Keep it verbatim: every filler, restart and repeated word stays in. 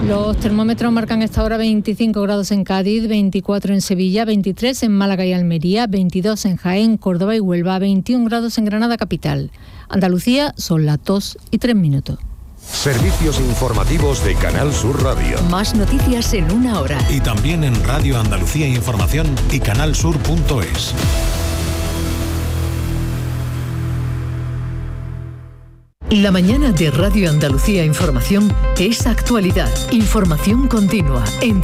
Los termómetros marcan esta hora veinticinco grados en Cádiz, veinticuatro en Sevilla, veintitrés en Málaga y Almería, veintidós en Jaén, Córdoba y Huelva, veintiún grados en Granada capital. Andalucía son las dos y tres minutos. Servicios informativos de Canal Sur Radio. Más noticias en una hora. Y también en Radio Andalucía Información y canalsur punto es. La mañana de Radio Andalucía Información es actualidad, información continua,